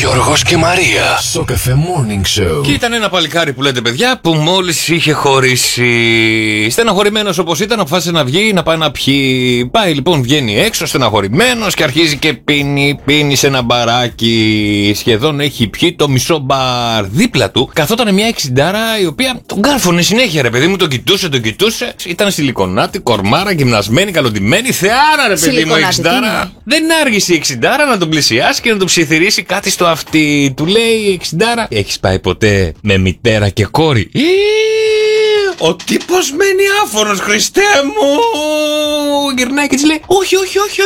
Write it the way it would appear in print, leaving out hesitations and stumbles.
Γιώργος και Μαρία στο Cafe Morning Show. Και ήταν ένα παλικάρι που λέτε παιδιά που μόλις είχε χωρίσει. Στεναχωρημένος όπως ήταν, αποφάσισε να βγει να πάει να πιει. Πάει λοιπόν, βγαίνει έξω στεναχωρημένος και αρχίζει και πίνει σε ένα μπαράκι. Σχεδόν έχει πιει το μισό μπαρ. Δίπλα του καθόταν μια 60άρα η οποία τον κάρφωνε συνέχεια, ρε παιδί μου. Τον κοιτούσε. Ήταν σιλικονάτη, κορμάρα, γυμνασμένη, καλοντημένη. Θεάρα, ρε παιδί μου, 60άρα. Δεν άργησε η 60άρα να τον πλησιάσει και να τον ψιθυρίσει κάτι στο αυτί. Του λέει 60άρα, έχεις πάει ποτέ με μητέρα και κόρη? Ο τύπος μένει άφωνος, Χριστέ μου. Γυρνάει και της λέει όχι.